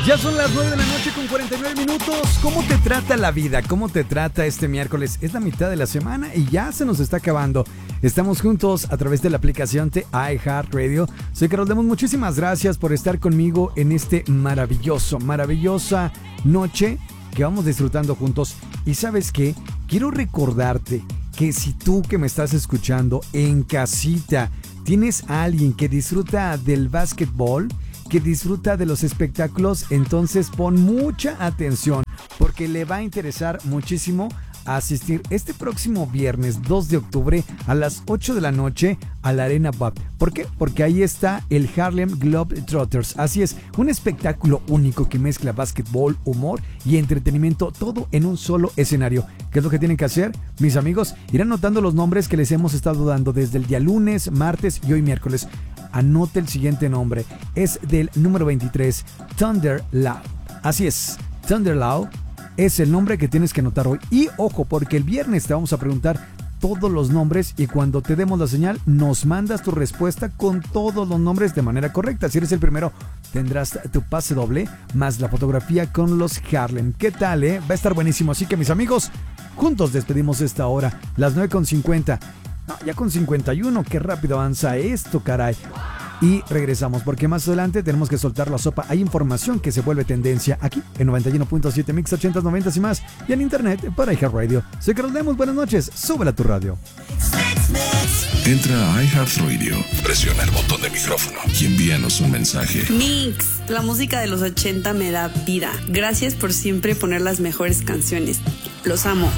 Ya son las 9 de la noche con 49 minutos. ¿Cómo te trata la vida? ¿Cómo te trata este miércoles? Es la mitad de la semana y ya se nos está acabando. Estamos juntos a través de la aplicación de iHeartRadio. Soy Carlos Lemus. Muchísimas gracias por estar conmigo en este maravillosa noche que vamos disfrutando juntos. Y ¿sabes qué? Quiero recordarte que si tú que me estás escuchando en casita tienes a alguien que disfruta del básquetbol, que disfruta de los espectáculos, entonces pon mucha atención porque le va a interesar muchísimo asistir este próximo viernes 2 de octubre a las 8 de la noche a la Arena Bob. ¿Por qué? Porque ahí está el Harlem Globetrotters. Así es, un espectáculo único que mezcla básquetbol, humor y entretenimiento, todo en un solo escenario. ¿Qué es lo que tienen que hacer? Mis amigos, irán notando los nombres que les hemos estado dando desde el día lunes, martes y hoy miércoles. Anote el siguiente nombre. Es del número 23, Thunder Loud. Así es, Thunder Loud es el nombre que tienes que anotar hoy. Y ojo, porque el viernes te vamos a preguntar todos los nombres y cuando te demos la señal nos mandas tu respuesta con todos los nombres de manera correcta. Si eres el primero, tendrás tu pase doble más la fotografía con los Harlem. ¿Qué tal, Va a estar buenísimo. Así que, mis amigos, juntos despedimos esta hora, las 9:50. No, ya con 51, qué rápido avanza esto, caray. Y regresamos porque más adelante tenemos que soltar la sopa. Hay información que se vuelve tendencia aquí en 91.7 Mix 80s, 90s y más. Y en internet para iHeartRadio. Soy Carlos Lemus, buenas noches. Súbela a tu radio. Entra a iHeartRadio, presiona el botón de micrófono y envíanos un mensaje. Mix, la música de los 80 me da vida. Gracias por siempre poner las mejores canciones. Los amo.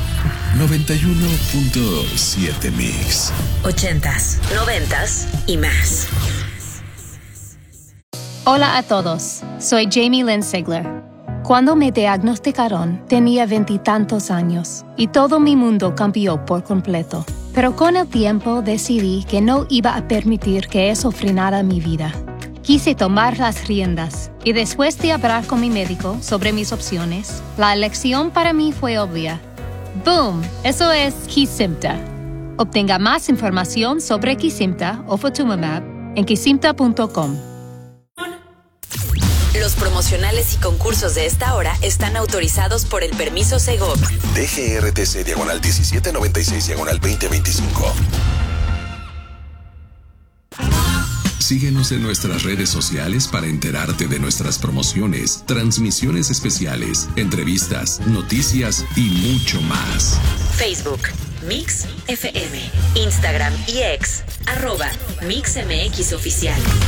91.7 Mix. 80s, 90s y más. Hola a todos, soy Jamie Lynn Sigler. Cuando me diagnosticaron, tenía 20 y tantos años y todo mi mundo cambió por completo. Pero con el tiempo decidí que no iba a permitir que eso frenara mi vida. Quise tomar las riendas y después de hablar con mi médico sobre mis opciones, la elección para mí fue obvia. ¡Boom! Eso es Kesimpta. Obtenga más información sobre Kesimpta o Ofatumumab en kesimpta.com. Los promocionales y concursos de esta hora están autorizados por el permiso Segov. DGRTC /1796/2025. Síguenos en nuestras redes sociales para enterarte de nuestras promociones, transmisiones especiales, entrevistas, noticias y mucho más. Facebook, Mix FM, Instagram y X, @MixMX Oficial.